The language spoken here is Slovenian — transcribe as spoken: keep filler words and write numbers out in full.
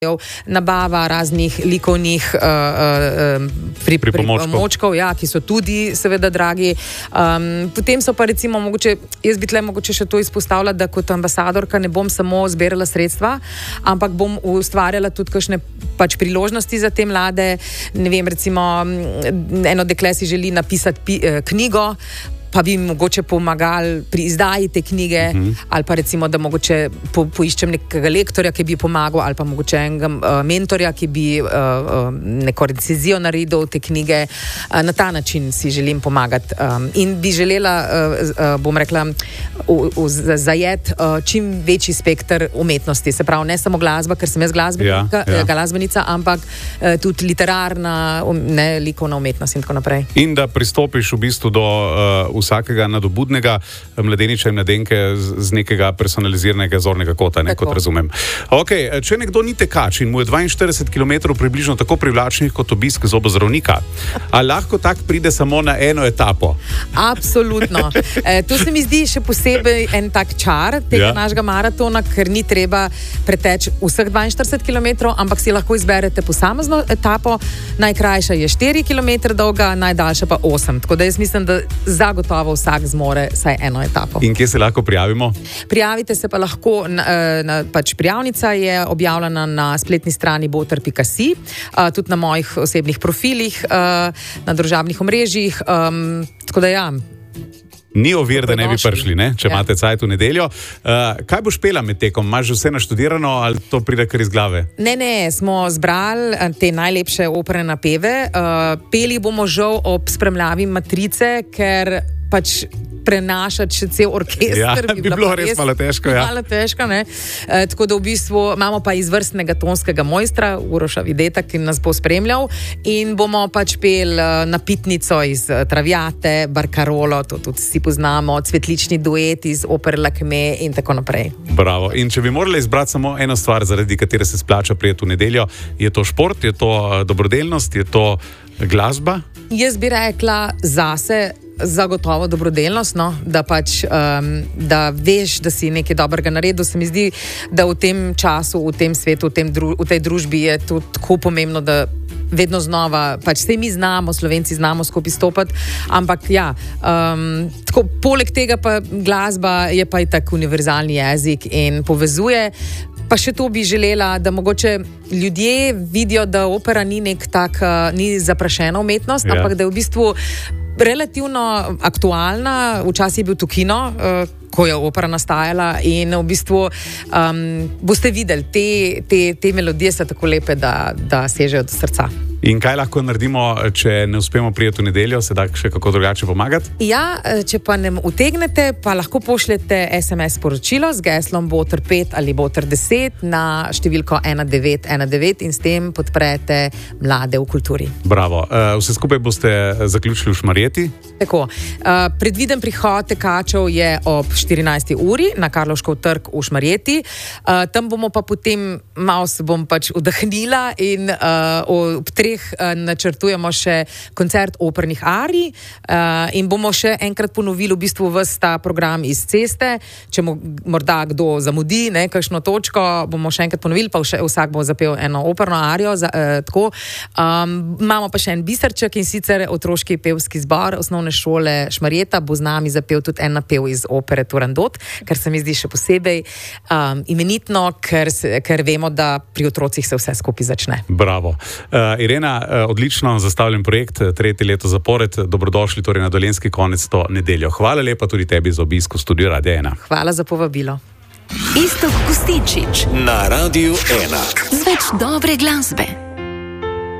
nabava raznih likovnih uh, uh, pri, pripomočkov, ja, ki so tudi seveda dragi. Um, potem so pa recimo mogoče, jaz bi tle mogoče še to izpostavila, da kot ambasadorka ne bom samo zbirala sredstva, ampak bom ustvarjala tudi kakšne pač priložnosti za te mlade. Ne vem, recimo eno dekle si želi napisati pi, eh, knjigo, pa bi mogoče pomagali pri izdaji te knjige, uh-huh. ali pa recimo, da mogoče po, poiščem nekega lektorja, ki bi pomagal, ali pa mogoče enega uh, mentorja, ki bi uh, uh, neko recenzijo naredil te knjige. Uh, na ta način si želim pomagati. Um, in bi želela, uh, uh, bom rekla, zajet uh, čim večji spekter umetnosti. Se pravi, ne samo glasba, ker sem jaz glasbenika, ja, ja. glasbenica, ampak uh, tudi literarna, um, ne likovna umetnost in tako naprej. In da pristopiš v bistvu do uh, vsakega nadobudnega mladeniča in mladenke z, z nekega personaliziranega zornega kota, ne, kot razumem. Okay, če nekdo ni tekač in mu je dvainštirideset kilometrov približno tako privlačnih kot obisk zobozdravnika, a lahko tak pride samo na eno etapo? Absolutno. E, to se mi zdi še posebej en tak čar tega ja. našega maratona, ker ni treba preteči vseh dvainštirideset kilometrov, ampak si lahko izberete posamezno etapo. Najkrajša je štiri kilometre dolga, najdaljša pa osem. Tako da jaz mislim, da zagotovo vsak zmore vsaj eno etapo. In kje se lahko prijavimo? Prijavite se pa lahko, na, na, pač prijavnica je objavljena na spletni strani boter pika si, uh, tudi na mojih osebnih profilih, uh, na družabnih omrežjih, um, tako da ja. Ni ovir, da ne bi prišli, ne? Če ja. imate cajt v nedeljo. Uh, kaj boš pela med tekom? Imaš že vse naštudirano ali to pride kar iz glave? Ne, ne, smo zbrali te najlepše opere napeve. Uh, peli bomo žal ob spremljavi Matrice, ker pač prenašati še cel orkester. Ja, bi, bi bilo res, res malo težko. Ja. Malo težko, ne. E, tako da v bistvu imamo pa izvrstnega tonskega mojstra, Uroša Videta, ki nas bo spremljal in bomo pač pel napitnico iz Traviate, Barkarolo, to tudi si poznamo, cvetlični duet iz opere Lakme in tako naprej. Bravo. In če bi morali izbrati samo eno stvar, zaradi katere se splača prijeti v nedeljo, je to šport, je to dobrodelnost, je to glasba? Jaz bi rekla zase, zagotovo dobrodelnost, no? Da pač, um, da veš, da si nekaj dobrega naredil. Se mi zdi, da v tem času, v tem svetu, v, tem dru- v tej družbi je to tako pomembno, da vedno znova, pač vse mi znamo, Slovenci znamo skupaj stopati, ampak ja, um, tako, poleg tega pa glasba je pa itak univerzalni jezik in povezuje. Pa še to bi želela, da mogoče ljudje vidijo, da opera ni nek tak, uh, ni zaprašena umetnost, ja. ampak da je v bistvu relativno aktualna. Včasih je bil to kino, uh, ko je opera nastajala in v bistvu um, boste videli, te, te, te melodije so tako lepe, da, da sežejo do srca. In kaj lahko naredimo, če ne uspemo prijeti v nedeljo, se da še kako drugače pomagati? Ja, če pa ne utegnete, pa lahko pošljete es em es sporočilo z geslom boter pet ali boter deset na številko ena devet ena devet in s tem podprete mlade v kulturi. Bravo. Vse skupaj boste zaključili v Šmarjeti? Tako. Predviden prihod tekačev je ob štirinajsti uri na Karlovškov trg v Šmarjeti. Tam bomo pa potem, malo se bom pač vdahnila in ob treh načrtujemo še koncert opernih arij uh, in bomo še enkrat ponovili v bistvu ves ta program iz ceste. Če mo, morda kdo zamudi, ne, kakšno točko, bomo še enkrat ponovili, pa vše, vsak bo zapel eno operno arijo. Za, uh, tako. Um, imamo pa še en biserček in sicer otroški pevski zbor osnovne šole Šmarjeta bo z nami zapel tudi en napev iz opere Turandot, kar se mi zdi še posebej um, imenitno, ker, ker vemo, da pri otrocih se vse skupaj začne. Bravo. Uh, Irena, odlično zastavljen projekt, tretje leto zapored. Dobrodošli torej na Dolenjski konec to nedeljo. Hvala lepa tudi tebi za obisk v studiu Radia ena. Hvala za povabilo. Iztok Gustinčič na Radiu ena. Z več dobre glasbe.